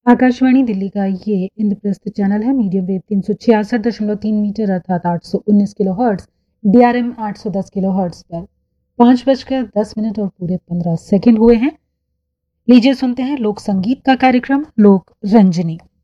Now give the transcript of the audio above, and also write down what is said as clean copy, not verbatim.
आकाशवाणी दिल्ली का ये इंद्रप्रस्थ चैनल है। मीडियम वेव 366.3 मीटर अर्थात 819 kilo hertz, DRM 810 kilo hertz पर 5:10 और पूरे 15 सेकंड हुए हैं। लीजिए सुनते हैं लोक संगीत का कार्यक्रम लोक रंजनी।